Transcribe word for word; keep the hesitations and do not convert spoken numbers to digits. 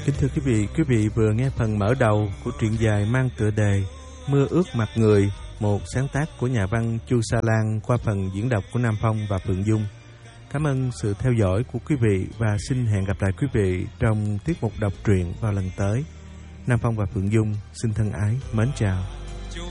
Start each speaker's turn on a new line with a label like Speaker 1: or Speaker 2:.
Speaker 1: Kính thưa quý vị, quý vị vừa nghe phần mở đầu của truyện dài mang tựa đề Mưa ướt mặt người, một sáng tác của nhà văn Chu Sa Lan qua phần diễn đọc của Nam Phong và Phượng Dung. Cảm ơn sự theo dõi của quý vị và xin hẹn gặp lại quý vị trong tiết mục đọc truyện vào lần tới. Nam Phong và Phượng Dung xin thân ái mến chào.